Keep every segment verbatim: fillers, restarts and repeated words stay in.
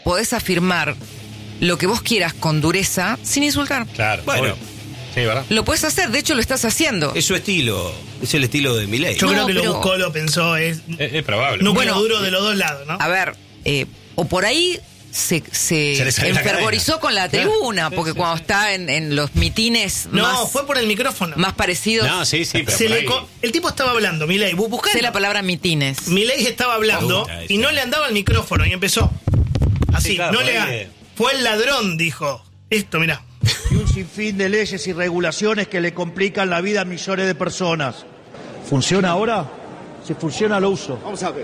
podés afirmar lo que vos quieras con dureza sin insultar. Claro, bueno. obvio. Sí, ¿verdad? Lo puedes hacer, de hecho lo estás haciendo. Es su estilo, es el estilo de Milei. Yo No, creo que pero- lo buscó, lo pensó, es Es, es probable. núcleo Bueno, duro de los dos lados, ¿no? A ver, eh, o por ahí se, se, Se le sale la enfervorizó cadena. con la Claro. tribuna, Sí, porque sí, cuando sí. está en, en los mitines No, más, fue por el micrófono. más parecidos, No, sí, sí, pero Se por le ahí- co- el tipo estaba hablando, Milei, bu- buscando. sé la palabra mitines. Milei estaba hablando Puta, y no le andaba el micrófono y empezó así, Sí, claro, no por le ahí ga- de- Fue el ladrón, dijo. Esto, mirá. Y un sinfín de leyes y regulaciones que le complican la vida a millones de personas. ¿Funciona ahora? Si funciona, lo uso. Vamos a ver.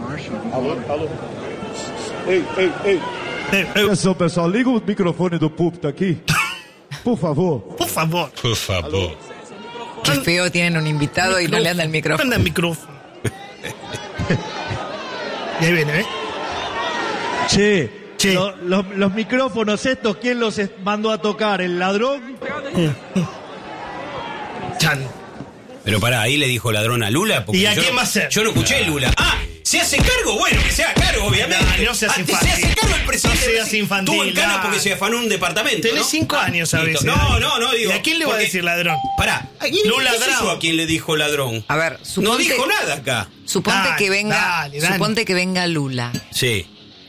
Ei, ei, ei. Eh, eh, Atenção, pessoal, liga o microfone do púlpito aqui. Por favor. por favor. Por favor. Qué feo, tienen un invitado y no le anda el No micrófono. anda el micrófono. Y ahí viene, ¿eh? Che, Che. lo- lo- los micrófonos estos, ¿quién los es- mandó a tocar? ¿El ladrón? Chan. Pero pará, ahí le dijo ladrón a Lula. Porque ¿Y a yo quién no, va a ser? Yo no escuché Lula. Ah, ¿se hace cargo? Bueno, que se haga cargo, obviamente. No, no seas Ah, infantil. Se hace cargo el presidente. No seas infantil, Tuvo en cana dale. porque se afanó un departamento. Tenés ¿no? cinco Ah, años a listo. veces. No, dale. no, no, digo. ¿Y a quién le va a porque- decir ladrón? Pará. Lula ¿Qué sé Bravo. yo a quién le dijo ladrón? A ver, No suponte, dijo nada acá. suponte Dale, que venga, dale, dale. suponte que venga Lula Sí.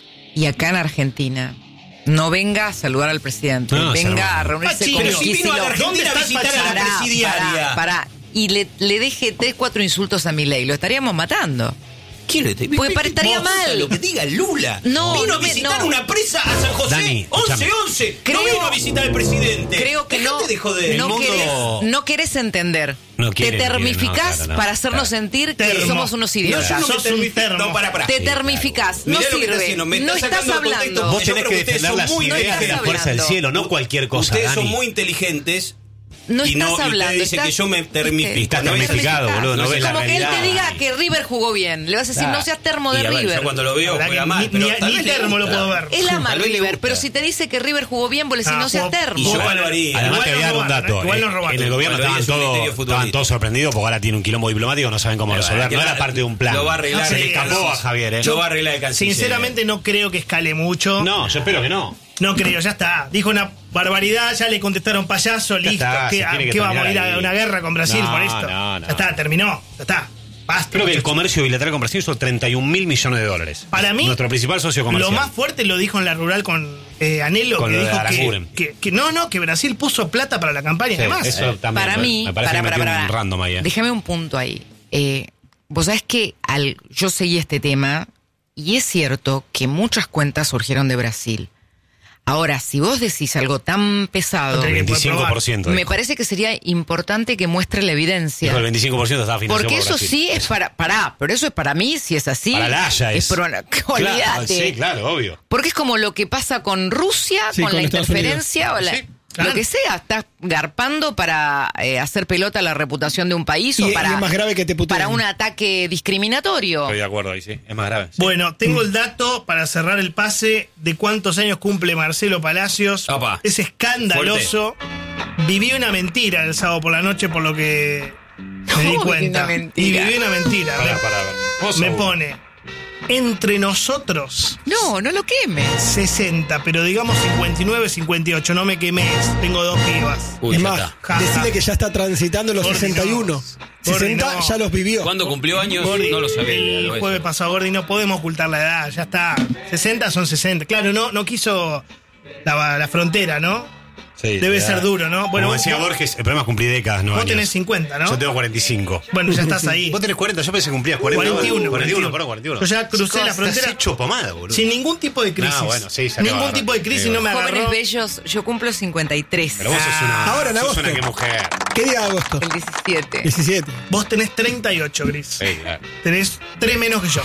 y acá en Argentina no venga a saludar al presidente, No, venga se a reunirse Pachino, con Pero si vino a la Kicillof. ¿Dónde Argentina a está el visitar a la Pachino? presidiaria. Pará, pará. Y le, le deje tres, cuatro insultos a Milei, lo estaríamos matando. ¿Quién le Porque estaría Vos, mal. Lo que diga Lula. No, Vino no a me- visitar no. una presa a San José. Dani, once escúchame. once. Creo- no vino a visitar al presidente. Creo que no, Dejate de joder. no, El mundo- querés, no querés entender. No quiere, Te no quiere, termificás no, claro, no, para hacernos claro. sentir que Termo. somos unos No, idiotas. yo no me Sos un termi- termo. No, para, para. Te termificás, no Mirá lo que está sirve. haciendo, me No está estás sacando del contexto. hablando. Vos Yo tenés creo que que ustedes defender son las muy ideas de la estás fuerza del hablando. cielo, no cualquier cosa, Ustedes son Dani. muy inteligentes. No y estás no, y hablando. usted dice estás- que yo me termifico. ¿viste? Estás No es- termificado, boludo, no es ves la Como que él realidad. te diga que River jugó bien. Le vas a decir, Claro. no seas termo Y de a ver, River. Yo cuando lo veo La verdad juega que mal, ni- pero ni- tal ni vez le termo lo gusta. puedo ver. Él ama a Tal vez le River, gusta. pero si te dice que River jugó bien, vos le decís, Ah, no seas jugó- termo. y yo Igual- lo haría. Además Igual te voy a nos dar un robaron, dato. ¿eh? Igual En- nos robaron. En el gobierno Bueno, estaban es un criterio todos, futbolístico. estaban todos sorprendidos porque ahora tiene un quilombo diplomático, no saben cómo Pero, resolver. que No lo- era parte de un plan. Lo va a arreglar. No Se sé, le escapó a Javier, ¿eh? Lo va a arreglar el canciller. Sinceramente no creo que escale mucho. No, yo espero que no. No creo, ya está. Dijo una barbaridad, ya le contestaron payaso, listo. está, ¿Qué, se tiene que ¿qué vamos a ir terminar a ahí. una guerra con Brasil No, por esto? no, no. Ya está, terminó. Ya está. Basta. Creo que el muchachos. comercio bilateral con Brasil hizo treinta y un mil millones de dólares. Para mí, Nuestro principal socio comercial. lo más fuerte lo dijo en la rural con eh, Anhelo, Con que lo de dijo Aranguren. que, que, que no, no, que Brasil puso plata para la campaña Sí, además. eso también. Para mí, me parece para, que para, metió para, un random ahí. ¿eh? Déjame un punto ahí. Eh, vos sabés que al, yo seguí este tema y es cierto que muchas cuentas surgieron de Brasil. Ahora, si vos decís algo tan pesado, No tenés que veinticinco por ciento. me dijo. parté que sería importante que muestre la evidencia. Dijo el veinticinco por ciento estaba financiado Porque por eso Brasil. sí es para, pará, pero eso es para mí, si es así. Para la Haya es. pro- Claro, olvídate. sí, claro, obvio. Porque es como lo que pasa con Rusia, Sí, con, con la Estados interferencia o la, Sí, claro. lo que sea. Estás garpando para eh, hacer pelota la reputación de un país Y- o y para, es más grave que te puteen. para un ataque discriminatorio. Estoy de acuerdo ahí, sí. Es más grave. Sí. Bueno, tengo el dato para cerrar el pase de cuántos años cumple Marcelo Palacios. Opa. Es escandaloso. Viví una mentira el sábado por la noche, por lo que me di ¿Cómo viví cuenta. una mentira? Y viví una mentira. Pará, me- pará, pará. Vos me sos- pone entre nosotros No, no lo quemes. sesenta, pero digamos cincuenta y nueve, cincuenta y ocho. No me quemes, tengo dos pibas. Uy, es ya más, está. Ja, ja. decirle que ya está transitando los Gordi, sesenta y uno. no. sesenta Gordi, no. ya los vivió. ¿Cuándo cumplió años? Gordi, No lo sabía. el algo de jueves eso. pasado, Gordi, no podemos ocultar la edad, ya está. sesenta son sesenta. Claro, no, no quiso la, la frontera, ¿no? Sí, Debe ya. ser duro, ¿no? Bueno, Como vos- decía Borges, el problema es cumplir décadas, no Vos años. tenés cincuenta, ¿no? Yo tengo cuarenta y cinco. Bueno, ya estás ahí. Vos tenés cuarenta, yo pensé que cumplías cuarenta. cuarenta y uno, cuarenta y uno, cuarenta y uno. perdón, cuarenta y uno. Yo ya crucé Chicos, la frontera. Estás hecho pomada, boludo. Sin ningún tipo de crisis. No, bueno, sí, ya te va a Ningún agarrar. tipo de crisis Sí, no me Jóvenes agarró. bellos, yo cumplo cincuenta y tres. Pero vos sos una. Ahora en sos agosto. una que mujer. ¿Qué día de agosto? El diecisiete. diecisiete. Vos tenés treinta y ocho, Gris. Sí, claro. Tenés tres menos que yo.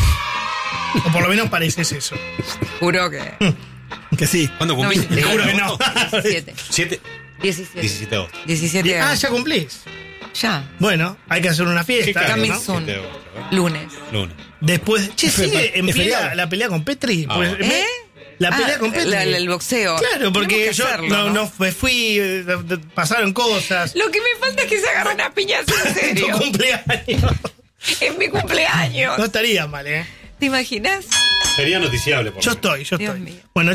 O por lo menos pareces eso. Juro que. Que sí. ¿Cuándo cumplís? No, Te juro que no. diecisiete. Siete. diecisiete. diecisiete de agosto. diecisiete. Ah, ya cumplís. Ya. Bueno, hay que hacer una fiesta. claro, Coming ¿no? soon. siete de agosto, ¿eh? Lunes. Lunes. Después. Che, Es fe- sigue en es pie feriado. la, la pelea con Petri. Ah, Pues, bueno. me- ¿Eh? La pelea Ah, con Petri. la- la- el boxeo. Claro, porque Tenemos que yo hacerlo, no, no me fui, eh, de- de- pasaron cosas. Lo que me falta es que se agarren a piñas en Tu serio. cumpleaños. Es mi cumpleaños. No estaría mal, ¿eh? ¿Te imaginas? Sería noticiable. Por Yo lo menos. estoy, yo Dios estoy. mío. Bueno,